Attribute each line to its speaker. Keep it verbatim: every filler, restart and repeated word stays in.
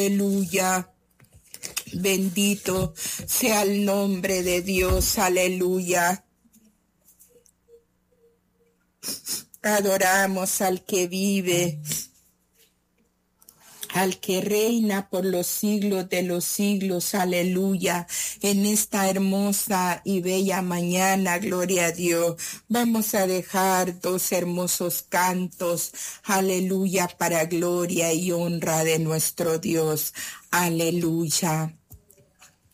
Speaker 1: Aleluya. Bendito sea el nombre de Dios. Aleluya. Adoramos al que vive, al que reina por los siglos de los siglos, aleluya. En esta hermosa y bella mañana, gloria a Dios, vamos a dejar dos hermosos cantos, aleluya, para gloria y honra de nuestro Dios, aleluya.